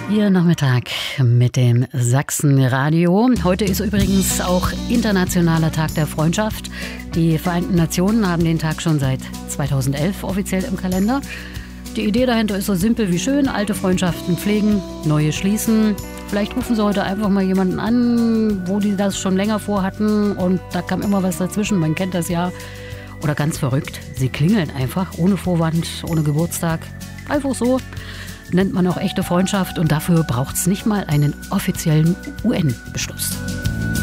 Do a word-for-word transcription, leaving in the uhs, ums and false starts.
Ihr Nachmittag mit dem Sachsenradio. Heute ist übrigens auch Internationaler Tag der Freundschaft. Die Vereinten Nationen haben den Tag schon seit zweitausendelf offiziell im Kalender. Die Idee dahinter ist so simpel wie schön: alte Freundschaften pflegen, neue schließen. Vielleicht rufen Sie heute einfach mal jemanden an, wo die das schon länger vorhatten und da kam immer was dazwischen, man kennt das ja. Oder ganz verrückt, Sie klingeln einfach, ohne Vorwand, ohne Geburtstag. Einfach so. Nennt man auch echte Freundschaft und dafür braucht es nicht mal einen offiziellen U N-Beschluss.